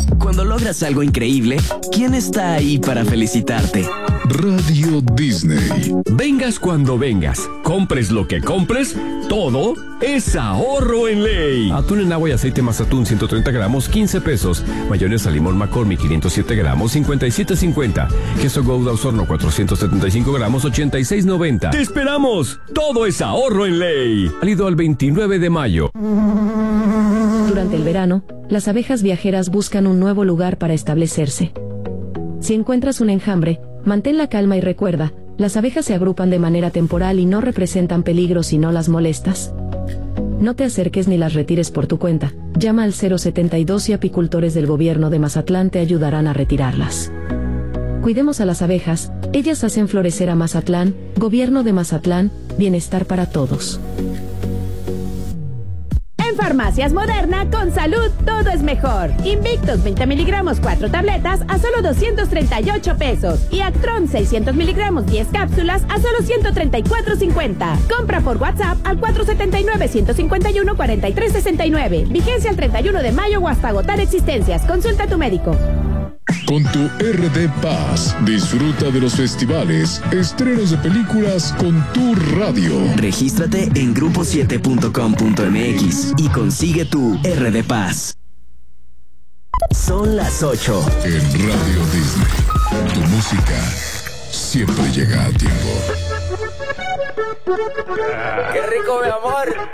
Cuando logras algo increíble, ¿quién está ahí para felicitarte? Radio Disney. Vengas cuando vengas, compres lo que compres, todo es ahorro en ley. Atún en agua y aceite Mazatún 130 gramos, 15 pesos. Mayonesa limón McCormick 507 gramos, 57.50. Queso Gouda Osorno 475 gramos, 86.90. ¡Te esperamos! Todo es ahorro en ley. Válido al 29 de mayo. Durante el verano, las abejas viajeras buscan un nuevo lugar para establecerse. Si encuentras un enjambre, mantén la calma y recuerda, las abejas se agrupan de manera temporal y no representan peligro si no las molestas. No te acerques ni las retires por tu cuenta. Llama al 072 y apicultores del gobierno de Mazatlán te ayudarán a retirarlas. Cuidemos a las abejas, ellas hacen florecer a Mazatlán. Gobierno de Mazatlán, bienestar para todos. En Farmacias Moderna, con salud todo es mejor. Invictus 20 miligramos 4 tabletas a solo 238 pesos. Y Actron 600 miligramos 10 cápsulas a solo 134.50. Compra por WhatsApp al 479-151-4369. Vigencia el 31 de mayo o hasta agotar existencias. Consulta a tu médico. Con tu RD Paz, disfruta de los festivales, estrenos de películas con tu radio. Regístrate en grupo7.com.mx y consigue tu RD Paz. Son las 8. En Radio Disney, tu música siempre llega a tiempo. ¡Qué rico, mi amor!